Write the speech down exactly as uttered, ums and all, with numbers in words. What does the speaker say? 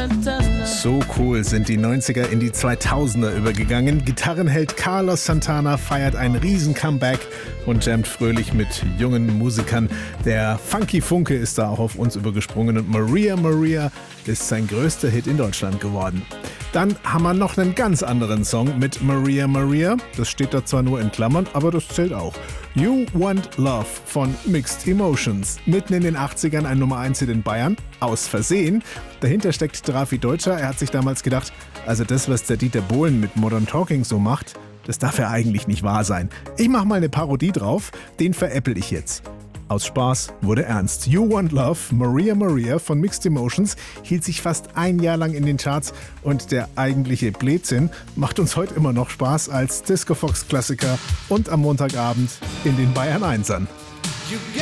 So cool sind die neunziger in die zweitausender übergegangen. Gitarrenheld Carlos Santana feiert ein Riesen-Comeback und jammt fröhlich mit jungen Musikern. Der Funky Funke ist da auch auf uns übergesprungen und Maria Maria ist sein größter Hit in Deutschland geworden. Dann haben wir noch einen ganz anderen Song mit Maria Maria. Das steht da zwar nur in Klammern, aber das zählt auch. You Want Love von Mixed Emotions. Mitten in den achtzigern ein Nummer eins Hit in Bayern. Aus Versehen. Dahinter steckt Drafi Deutscher. Er hat sich damals gedacht, also das, was der Dieter Bohlen mit Modern Talking so macht, das darf ja eigentlich nicht wahr sein. Ich mach mal eine Parodie drauf, den veräpple ich jetzt. Aus Spaß wurde ernst. You Want Love, Maria Maria von Mixed Emotions hielt sich fast ein Jahr lang in den Charts und der eigentliche Blödsinn macht uns heute immer noch Spaß als Disco Fox Klassiker und am Montagabend in den Bayern Einsern.